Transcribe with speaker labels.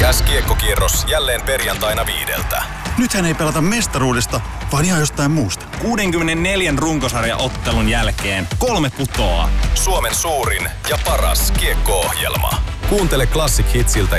Speaker 1: NS-kiekkokierros jälleen perjantaina 5:00.
Speaker 2: Nythän ei pelata mestaruudesta, vaan ihan jostain muusta.
Speaker 3: 64 runkosarjaottelun jälkeen 3 putoaa.
Speaker 1: Suomen suurin ja paras kiekko-ohjelma. Kuuntele Classic Hitsiltä